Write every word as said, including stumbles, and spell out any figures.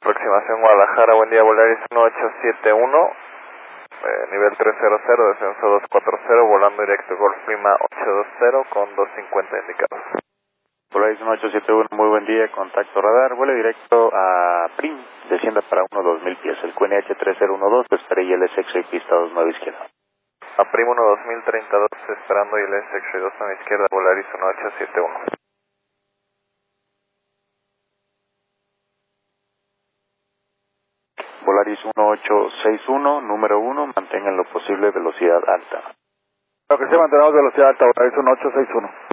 Aproximación Guadalajara, buen día, Volaris uno ocho siete uno, eh, nivel trescientos, descenso doscientos cuarenta, volando directo Golf Lima ochocientos veinte con doscientos cincuenta indicados. Volaris uno ocho siete uno, muy buen día, contacto radar, vuelo directo a Prim, descienda para uno dos mil pies, el Q N H tres cero uno dos, esperé y el S X y pista dos nueve izquierda. A Prim uno dos mil treinta y dos, esperando y el S X y dos nueve izquierda, Volaris uno ocho siete uno. Volaris uno ocho seis uno, número uno, mantengan lo posible velocidad alta. Lo que se mantenemos velocidad alta, Volaris uno ocho seis uno.